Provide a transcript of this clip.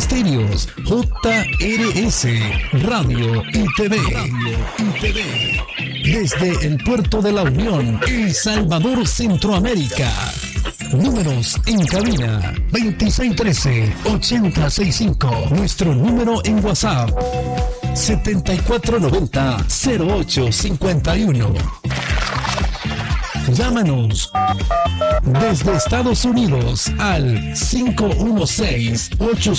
Misterios, JRS, Radio y TV. Desde el Puerto de la Unión, El Salvador, Centroamérica. Números en cabina 2613-8065. Nuestro número en WhatsApp 7490-0851. Llámanos desde Estados Unidos al 516-800-8081.